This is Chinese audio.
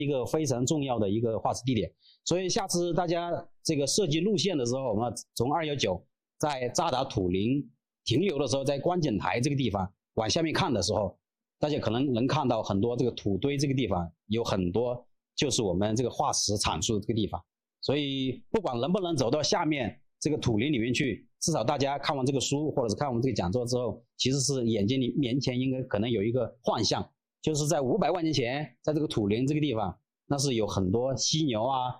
一个非常重要的一个化石地点。所以下次大家这个设计路线的时候，我们从219在扎达土林停留的时候，在观景台这个地方往下面看的时候，大家可能能看到很多这个土堆，这个地方有很多就是我们这个化石产出的这个地方。所以不管能不能走到下面这个土林里面去，至少大家看完这个书或者是看完这个讲座之后，其实是面前应该可能有一个幻象，就是在500万年前，在这个土林这个地方，那是有很多犀牛啊，